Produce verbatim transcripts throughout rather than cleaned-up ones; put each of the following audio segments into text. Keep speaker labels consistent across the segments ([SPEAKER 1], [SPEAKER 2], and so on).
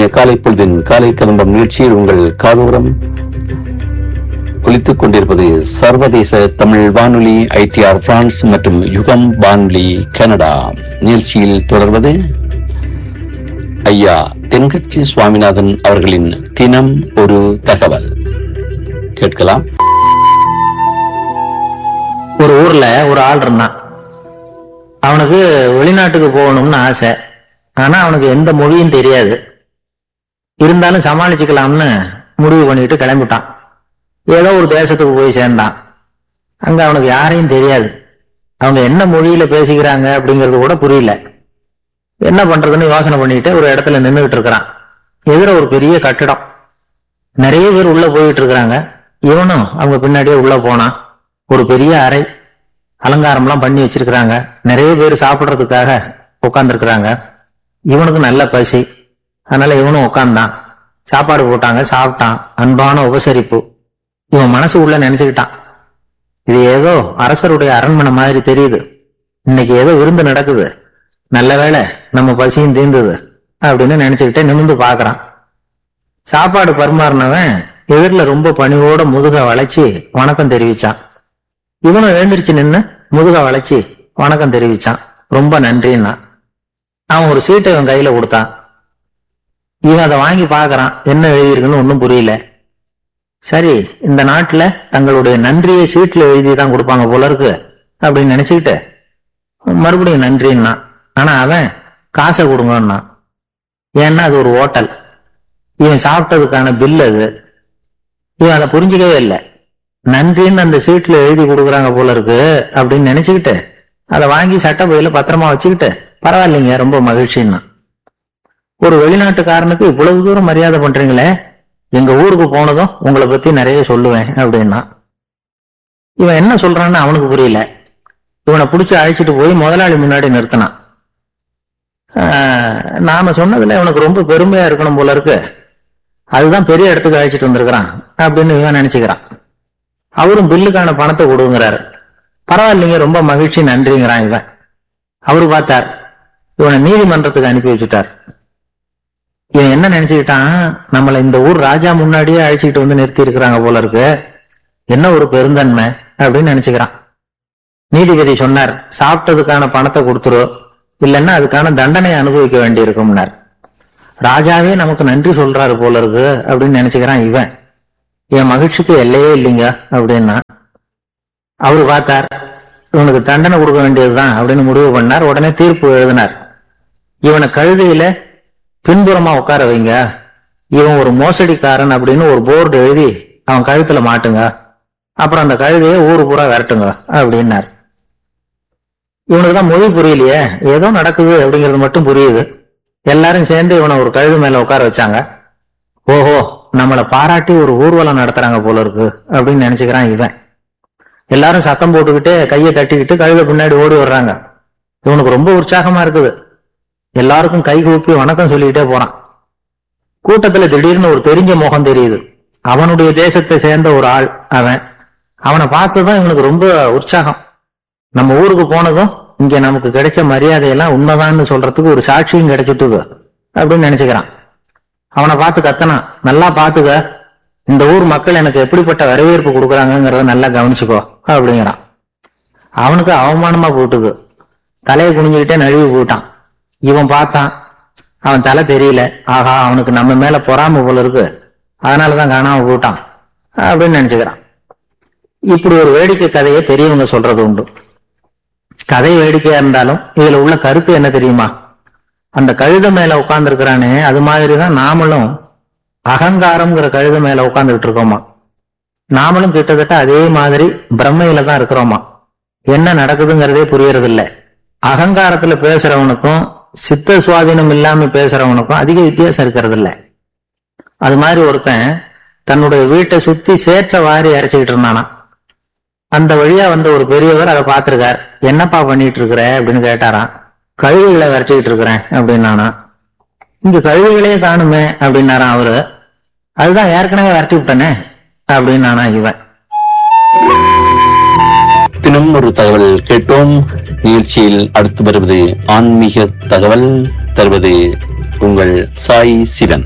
[SPEAKER 1] காலை பொழுதின் காலை கதம்பம் நிகழ்ச்சியில் உங்கள் காதோரம் ஒலித்துக் கொண்டிருப்பது சர்வதேச தமிழ் வானொலி ஐடிஆர் பிரான்ஸ் மற்றும் யுகம் வானொலி கனடா. நிகழ்ச்சியில் தொடர்வது ஐயா தென்கட்சி சுவாமிநாதன் அவர்களின் தினம் ஒரு தகவல் கேட்கலாம்.
[SPEAKER 2] ஒரு ஊர்ல ஒரு ஆள் இருந்தான். அவனுக்கு வெளிநாட்டுக்கு போகணும்னு ஆசை. ஆனா அவனுக்கு எந்த மொழியும் தெரியாது. இருந்தாலும் சமாளிச்சுக்கலாம்னு முடிவு பண்ணிட்டு கிளம்பிட்டான். ஏதோ ஒரு தேசத்துக்கு போய் சேர்ந்தான். அங்க அவனுக்கு யாரையும் தெரியாது. அவங்க என்ன மொழியில பேசிக்கிறாங்க அப்படிங்கறது கூட புரியல. என்ன பண்றதுன்னு யோசனை பண்ணிட்டு ஒரு இடத்துல நின்றுகிட்டு இருக்கிறான். எதிர ஒரு பெரிய கட்டிடம். நிறைய பேர் உள்ள போயிட்டு இருக்கிறாங்க. இவனும் அவங்க பின்னாடியே உள்ள போனான். ஒரு பெரிய அறை, அலங்காரம் எல்லாம் பண்ணி வச்சிருக்கிறாங்க. நிறைய பேர் சாப்பிடுறதுக்காக உட்கார்ந்து இருக்கிறாங்க. இவனுக்கு நல்ல பசி, அதனால இவனும் உட்கார்ந்தான். சாப்பாடு போட்டாங்க, சாப்பிட்டான். அன்பான உபசரிப்பு. இவன் மனசு உள்ள நினைச்சுக்கிட்டான், இது ஏதோ அரசருடைய அரண்மனை மாதிரி தெரியுது. இன்னைக்கு ஏதோ விருந்து நடக்குது, நல்ல வேளை நம்ம பசியும் தீர்ந்தது அப்படின்னு நினைச்சுக்கிட்டே நிமிர்ந்து பாக்குறான். சாப்பாடு பரிமாறினவன் எதிரில ரொம்ப பணிவோட முதுக வளைச்சு வணக்கம் தெரிவிச்சான். இவனும் எழுந்திருச்சு நின்னு முதுக வளைச்சு வணக்கம் தெரிவிச்சான். ரொம்ப நன்றின்னா. அவன் ஒரு சீட்டை இவன் கையில கொடுத்தான். இவன் அதை வாங்கி பாக்குறான். என்ன எழுதியிருக்குன்னு ஒன்னும் புரியல. சரி, இந்த நாட்டுல தங்களுடைய நன்றியை சீட்ல எழுதிதான் கொடுப்பாங்க போல இருக்கு அப்படின்னு நினைச்சுக்கிட்டு மறுபடியும் நன்றின்னா. ஆனா அவன் காசை கொடுங்கன்னா. ஏன்னா அது ஒரு ஹோட்டல், இவன் சாப்பிட்டதுக்கான பில் அது. இவன் அதை புரிஞ்சுக்கவே இல்லை. நன்றின்னு அந்த சீட்ல எழுதி கொடுக்குறாங்க போல இருக்கு அப்படின்னு நினைச்சுக்கிட்டு அதை வாங்கி சட்ட பையில பத்திரமா வச்சுக்கிட்டு பரவாயில்லைங்க ரொம்ப மகிழ்ச்சின்னா. ஒரு வெளிநாட்டுக்காரனுக்கு இவ்வளவு தூரம் மரியாதை பண்றீங்களே, எங்க ஊருக்கு போனதும் உங்களை பத்தி நிறைய சொல்லுவேன் அப்படின்னா. இவன் என்ன சொல்றான்னு அவனுக்கு புரியல. இவனை பிடிச்சி அழைச்சிட்டு போய் முதலாளி முன்னாடி நிறுத்தினான். நாம சொன்னதுல இவனுக்கு ரொம்ப பெருமையா இருக்கணும் போல இருக்கு, அதுதான் பெரிய இடத்துக்கு அழைச்சிட்டு வந்திருக்கிறான் அப்படின்னு இவன் நினைச்சுக்கிறான். அவரும் பில்லுக்கான பணத்தை கொடுங்கிறாரு. பரவாயில்லைங்க ரொம்ப மகிழ்ச்சி நன்றிங்கிறான் இவன். அவரு பார்த்தார், இவனை நீதிமன்றத்துக்கு அனுப்பி வச்சுட்டார். இவன் என்ன நினைச்சுக்கிட்டான், நம்மள இந்த ஊர் ராஜா முன்னாடியே அழைச்சிட்டு வந்து நிறுத்தி இருக்கிறாங்க போல இருக்கு, என்ன ஒரு பெருந்தன்மை அப்படின்னு நினைச்சுக்கிறான். நீதிபதி சொன்னார், சாப்பிட்டதுக்கான பணத்தை கொடுத்துரு, இல்லைன்னா அதுக்கான தண்டனை அனுபவிக்க வேண்டி இருக்கும்னார். ராஜாவே நமக்கு நன்றி சொல்றாரு போல இருக்கு அப்படின்னு நினைச்சுக்கிறான் இவன். என் மகிழ்ச்சிக்கு எல்லையே இல்லைங்க அப்படின்னா. அவரு பார்த்தார், இவனுக்கு தண்டனை கொடுக்க வேண்டியதுதான் அப்படின்னு முடிவு பண்ணார். உடனே தீர்ப்பு எழுதினார். இவனை கழுதையில பின்புறமா உட்கார வைங்க, இவன் ஒரு மோசடிக்காரன் அப்படின்னு ஒரு போர்டு எழுதி அவன் கழுத்துல மாட்டுங்க, அப்புறம் அந்த கழுதைய ஊரு பூரா விரட்டுங்க அப்படின்னார். இவனுக்கு தான் மொழி புரியலையே, ஏதோ நடக்குது அப்படிங்கிறது மட்டும் புரியுது. எல்லாரும் சேர்ந்து இவனை ஒரு கழுது மேல உட்கார வச்சாங்க. ஓஹோ, நம்மளை பாராட்டி ஒரு ஊர்வலம் நடத்துறாங்க போல இருக்கு அப்படின்னு நினைச்சுக்கிறான் இவன். எல்லாரும் சத்தம் போட்டுக்கிட்டு கையை தட்டிக்கிட்டு கழுத பின்னாடி ஓடி வர்றாங்க. இவனுக்கு ரொம்ப உற்சாகமா இருக்குது. எல்லாருக்கும் கை கூப்பி வணக்கம் சொல்லிக்கிட்டே போறான். கூட்டத்துல திடீர்னு ஒரு தெரிஞ்ச முகம் தெரியுது. அவனுடைய தேசத்தை சேர்ந்த ஒரு ஆள் அவன். அவனை பார்த்துதான் இவனுக்கு ரொம்ப உற்சாகம். நம்ம ஊருக்கு போனதும் இங்க நமக்கு கிடைச்ச மரியாதையெல்லாம் உண்மைதான்னு சொல்றதுக்கு ஒரு சாட்சியும் கிடைச்சிட்டுது அப்படின்னு நினைச்சுக்கிறான். அவனை பார்த்து கத்தனான், நல்லா பாத்துக்க, இந்த ஊர் மக்கள் எனக்கு எப்படிப்பட்ட வரவேற்பு கொடுக்குறாங்கிறத நல்லா கவனிச்சுக்கோ அப்படிங்கிறான். அவனுக்கு அவமானமா போட்டுது. தலையை குனிஞ்சுக்கிட்டே நழுவி போட்டான். இவன் பார்த்தான், அவன் தலை தெரியல. ஆஹா, அவனுக்கு நம்ம மேல பொறாம போல இருக்கு, அதனாலதான் காணாம போட்டான் அப்படின்னு நினைச்சுக்கிறான். இப்படி ஒரு வேடிக்கை கதையை பெரியவங்க சொல்றது உண்டு. கதை வேடிக்கையா இருந்தாலும் இதுல உள்ள கருத்து என்ன தெரியுமா? அந்த கழுத மேல உட்கார்ந்து இருக்கிறானே, அது மாதிரிதான் நாமளும் அகங்காரம்ங்கிற கழுத மேல உட்கார்ந்துகிட்டு இருக்கோமா. நாமளும் கிட்டத்தட்ட அதே மாதிரி பிரம்மையில தான் இருக்கிறோமா. என்ன நடக்குதுங்கிறதே புரியறது இல்ல. அகங்காரத்துல பேசுறவனுக்கும் சித்த சுவாதீனம் இல்லாம பேசுறவனுக்கும் அதிக வித்தியாசம் இருக்கிறது இல்ல. அது மாதிரி ஒருத்தன் தன்னுடைய வீட்டை சுத்தி சேற்ற வாரி அரைச்சுக்கிட்டு இருந்தானா. அந்த வழியா வந்த ஒரு பெரியவர் அதை பார்த்திருக்கார். என்னப்பா பண்ணிட்டு இருக்கிற அப்படின்னு கேட்டாராம். கழுகுகளை விரட்டிக்கிட்டு இருக்கிறேன் அப்படின்னானா. இங்க கழுகுகளையே காணுமே அப்படின்னாராம் அவரு. அதுதான் ஏற்கனவே விரட்டி விட்டனே அப்படின்னானா இவன்.
[SPEAKER 1] தினம் ஒரு தகவல் கேட்டோம். நிகழ்ச்சியில் அடுத்து வருவது ஆன்மீக தகவல். தருவது உங்கள் சாய் சிவன்.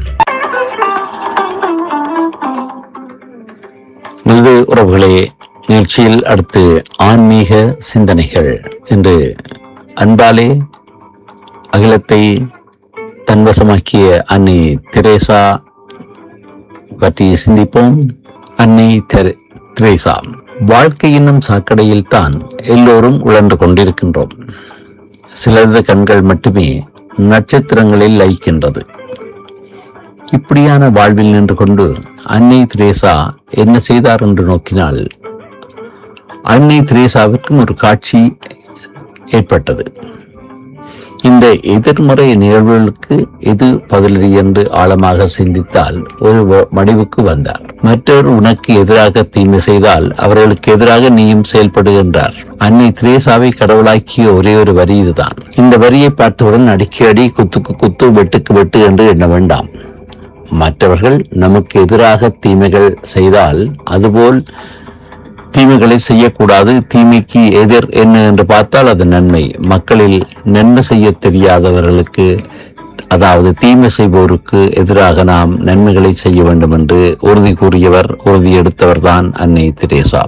[SPEAKER 1] நல்லது உறவுகளே, நிகழ்ச்சியில் அடுத்து ஆன்மீக சிந்தனைகள் என்று அன்பாலே அகிலத்தை தன்வசமாக்கிய அன்னை தெரேசா பற்றி சிந்திப்போம். அன்னை தெரேசா, வாழ்க்கை என்னும் சாக்கடையில் தான் எல்லோரும் உழன்று கொண்டிருக்கின்றோம். சிலரது கண்கள் மட்டுமே நட்சத்திரங்களில் லயிக்கின்றது. இப்படியான வாழ்வில் நின்று கொண்டு அன்னை தெரேசா என்ன செய்தார் என்று நோக்கினால், அன்னை தெரேசாவிற்கும் ஒரு காட்சி ஏற்பட்டது. இந்த எதிர்மறை நிகழ்வுகளுக்கு எது பதிலடி என்று ஆழமாக சிந்தித்தால் ஒரு முடிவுக்கு வந்தார். மற்றவர் உனக்கு எதிராக தீமை செய்தால் அவர்களுக்கு எதிராக நீயும் செயல்படுகின்றார். அன்னை தெரேசாவை கடவுளாக்கிய ஒரே ஒரு வரி இதுதான். இந்த வரியை பார்த்தவுடன் அடிக்கடி அடி, குத்துக்கு குத்து, வெட்டுக்கு வெட்டு என்று எண்ண வேண்டாம். மற்றவர்கள் நமக்கு எதிராக தீமைகள் செய்தால் அதுபோல் தீமைகளை செய்யக்கூடாது. தீமைக்கு எதிர் என்ன என்று பார்த்தால் அது நன்மை. மக்களில் நன்மை செய்ய தெரியாதவர்களுக்கு, அதாவது தீமை செய்வோருக்கு எதிராக நாம் நன்மைகளை செய்ய வேண்டும் என்று உறுதி கூறியவர், உறுதி எடுத்தவர் தான் அன்னை தெரேசா.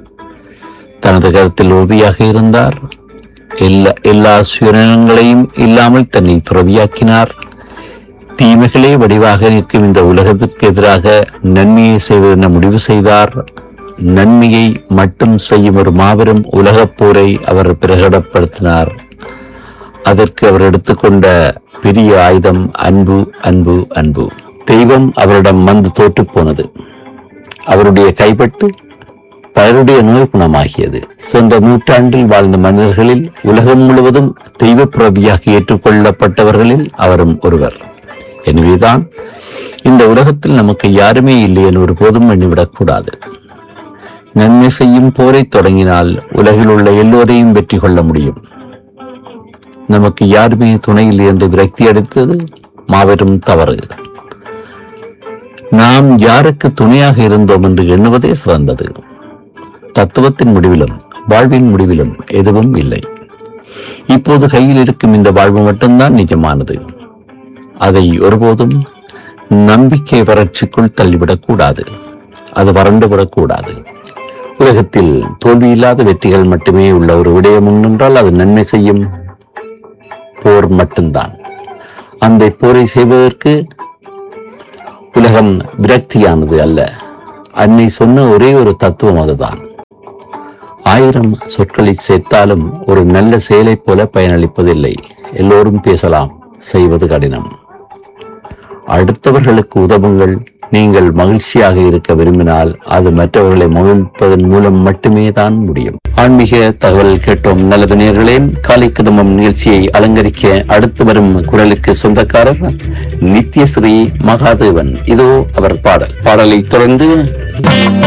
[SPEAKER 1] தனது கருத்தில் உறுதியாக இருந்தார். எல்லா எல்லா சுயநலங்களையும் இல்லாமல் தன்னை துறவியாக்கினார். தீமைகளே வடிவாக நிற்கும் இந்த உலகத்திற்கு எதிராக நன்மையை செய்வதென முடிவு செய்தார். நன்மையை மட்டும் செய்யும் ஒரு மாபெரும் உலகப் போரை அவர் பிரகடப்படுத்தினார். அதற்கு அவர் எடுத்துக்கொண்ட பெரிய ஆயுதம் அன்பு, அன்பு, அன்பு. தெய்வம் அவரிடம் வந்து தோற்று போனது. அவருடைய கைப்பட்டு பலருடைய நோய் குணமாகியது. சென்ற நூற்றாண்டில் வாழ்ந்த மனிதர்களில் உலகம் முழுவதும் தெய்வ பிறவியாக ஏற்றுக்கொள்ளப்பட்டவர்களில் அவரும் ஒருவர். எனவேதான் இந்த உலகத்தில் நமக்கு யாருமே இல்லை என்று ஒருபோதும் எண்ணிவிடக்கூடாது. நன்மை செய்யும் போரை தொடங்கினால் உலகில் உள்ள எல்லோரையும் வெற்றி கொள்ள முடியும். நமக்கு யாருமே துணையில்லை என்று விரக்தி அடித்தது மாபெரும் தவறு. நாம் யாருக்கு துணையாக இருந்தோம் என்று எண்ணுவதே சிறந்தது. தத்துவத்தின் முடிவிலும் வாழ்வின் முடிவிலும் எதுவும் இல்லை. இப்போது கையில் இருக்கும் இந்த வாழ்வு மட்டும்தான் நிஜமானது. அதை ஒருபோதும் நம்பிக்கை வறட்சிக்குள் தள்ளிவிடக்கூடாது. அது வறண்டுவிடக்கூடாது. உலகத்தில் தோல்வியில்லாத வெற்றிகள் மட்டுமே உள்ள ஒரு விடயம் உண்டென்றால் அது நன்மை செய்யும் போர் மட்டும்தான். அந்த போரை செய்வதற்கு உலகம் விரக்தியானது அல்ல. அன்னை சொன்ன ஒரே ஒரு தத்துவம் அதுதான். ஆயிரம் சொற்களை சேர்த்தாலும் ஒரு நல்ல செயலை போல பயனளிப்பதில்லை. எல்லோரும் பேசலாம், செய்வது கடினம். அடுத்தவர்களுக்கு உதவுங்கள். நீங்கள் மகிழ்ச்சியாக இருக்க விரும்பினால் அது மற்றவர்களை மகிழ்ப்பதன் மூலம் மட்டுமே தான் முடியும். ஆன்மீக தகவல் கேட்டோம். நல்லது நேயர்களே, காலை கதம்பம் நிகழ்ச்சியை அலங்கரிக்க அடுத்து வரும் குரலுக்கு சொந்தக்காரர் நித்யஸ்ரீ மகாதேவன். இதோ அவர் பாடல். பாடலை தொடர்ந்து